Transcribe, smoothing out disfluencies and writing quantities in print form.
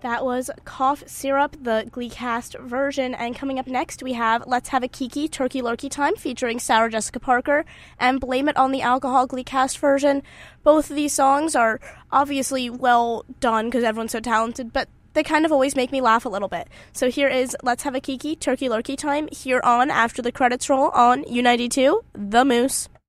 That was Cough Syrup, the Glee cast version. And coming up next, we have Let's Have a Kiki, Turkey Lurkey Time, featuring Sarah Jessica Parker, and Blame It on the Alcohol, Glee cast version. Both of these songs are obviously well done because everyone's so talented, but they kind of always make me laugh a little bit. So here is Let's Have a Kiki, Turkey Lurkey Time, here on After the Credits Roll on U92, The Moose.